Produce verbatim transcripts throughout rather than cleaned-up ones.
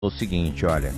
O seguinte, olha,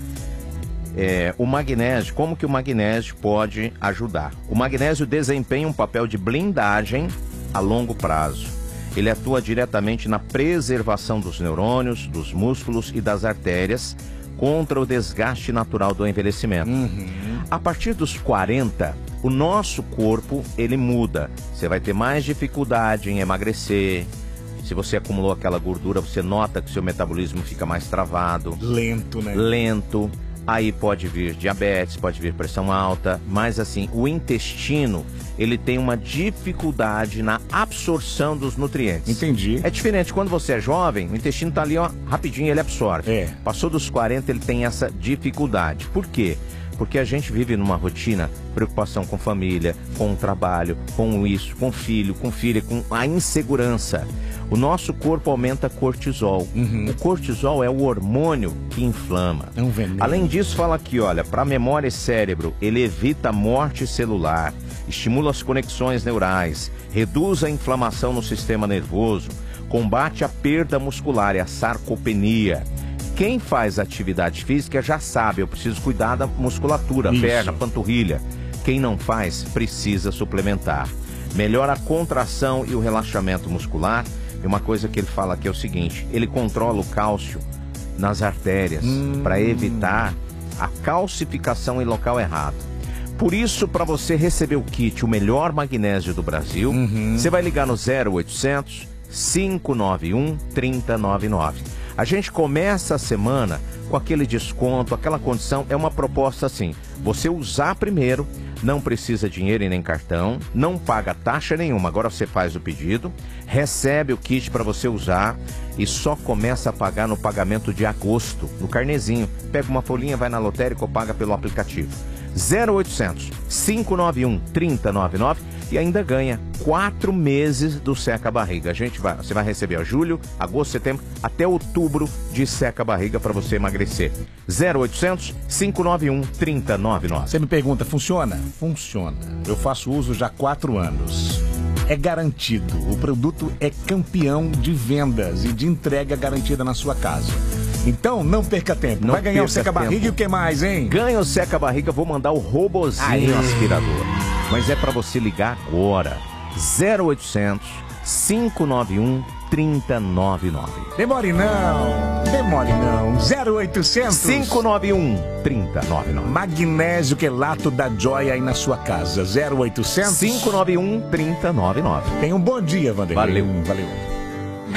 é, o magnésio, como que o magnésio pode ajudar? O magnésio desempenha um papel de blindagem a longo prazo. Ele atua diretamente na preservação dos neurônios, dos músculos e das artérias contra o desgaste natural do envelhecimento. Uhum. A partir dos quarenta, o nosso corpo, ele muda. Você vai ter mais dificuldade em emagrecer. Se você acumulou aquela gordura, você nota que seu metabolismo fica mais travado. Lento, né? Lento. Aí pode vir diabetes, pode vir pressão alta. Mas assim, o intestino, ele tem uma dificuldade na absorção dos nutrientes. Entendi. É diferente, quando você é jovem, o intestino tá ali, ó, rapidinho ele absorve. É. Passou dos quarenta, ele tem essa dificuldade. Por quê? Porque a gente vive numa rotina, preocupação com família, com o trabalho, com isso, com o filho, com filha, com a insegurança. O nosso corpo aumenta cortisol. Uhum. O cortisol é o hormônio que inflama. É um veneno. Além disso, fala aqui, olha, para memória e cérebro, ele evita a morte celular, estimula as conexões neurais, reduz a inflamação no sistema nervoso, combate a perda muscular e a sarcopenia. Quem faz atividade física já sabe, eu preciso cuidar da musculatura, Isso. perna, panturrilha. Quem não faz, precisa suplementar. Melhora a contração e o relaxamento muscular. E uma coisa que ele fala aqui é o seguinte, ele controla o cálcio nas artérias hum. para evitar a calcificação em local errado. Por isso, para você receber o kit, o melhor magnésio do Brasil, uhum. você vai ligar no zero oitocentos, cinco nove um, três zero nove nove. A gente começa a semana com aquele desconto, aquela condição, é uma proposta assim, você usar primeiro, não precisa dinheiro e nem cartão, não paga taxa nenhuma, agora você faz o pedido, recebe o kit para você usar e só começa a pagar no pagamento de agosto, no carnezinho. Pega uma folhinha, vai na lotérica ou paga pelo aplicativo. zero oitocentos, cinco nove um, três zero nove nove e ainda ganha quatro meses do seca-barriga. A gente vai, você vai receber a julho, agosto, setembro, até outubro de seca-barriga para você emagrecer. zero oitocentos, cinco nove um, três zero nove nove. Você me pergunta, funciona? Funciona. Eu faço uso já há quatro anos. É garantido. O produto é campeão de vendas e de entrega garantida na sua casa. Então, não perca tempo. Não vai ganhar o perca seca-barriga tempo. E o que mais, hein? Ganha o seca-barriga, vou mandar o robozinho Aê. aspirador. Mas é para você ligar agora. zero oitocentos, cinco nove um, três zero nove nove. Demore não. Demore não. zero oitocentos, cinco nove um, três zero nove nove. Magnésio quelato da Joia aí na sua casa. zero oitocentos, cinco nove um, três zero nove nove. Tenha um bom dia, Vanderlei. Valeu. Valeu.